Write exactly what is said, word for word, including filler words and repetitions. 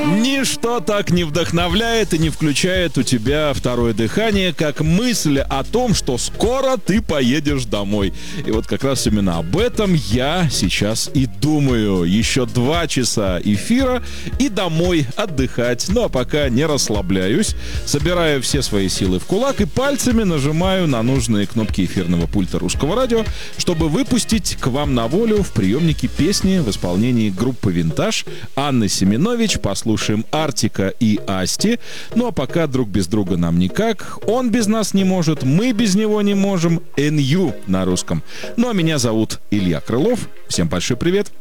Ничто так не вдохновляет и не включает у тебя второе дыхание, как мысль о том, что скоро ты поедешь домой. И вот как раз именно об этом я сейчас и думаю. Еще два часа эфира и домой отдыхать. Ну а пока не расслабляюсь, собираю все свои силы в кулак и пальцами нажимаю на нужные кнопки эфирного пульта Русского радио, чтобы выпустить к вам на волю в приемнике песни в исполнении группы «Винтаж», Анны Семенович. Послушаем Артика и Асти. Ну а пока друг без друга нам никак. Он без нас не может, мы без него не можем. эн ю на русском. Ну а меня зовут Илья Крылов. Всем большой привет.